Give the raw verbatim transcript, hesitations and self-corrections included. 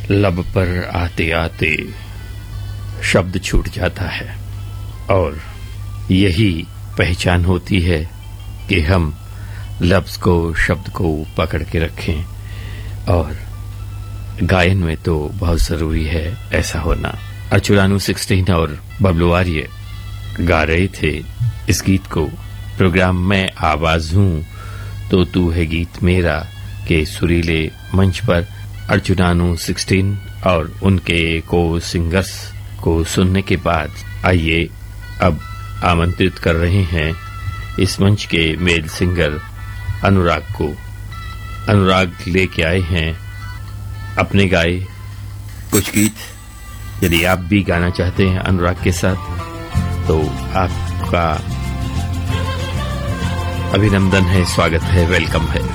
लब पर आते आते शब्द छूट जाता है और यही पहचान होती है कि हम लफ्ज को, शब्द को पकड़ के रखें। और गायन में तो बहुत जरूरी है ऐसा होना। अर्चुरानू सिक्सटीन और बबलू आर्य गा रहे थे इस गीत को। प्रोग्राम में आवाज हूं तो तू है गीत मेरा के सुरीले मंच पर अर्चुनानू सिक्सटीन और उनके को सिंगर्स को सुनने के बाद आइए अब आमंत्रित कर रहे हैं इस मंच के मेल सिंगर अनुराग को। अनुराग लेके आए हैं अपने गाए कुछ गीत। यदि आप भी गाना चाहते हैं अनुराग के साथ तो आपका अभिनंदन है, स्वागत है, वेलकम है।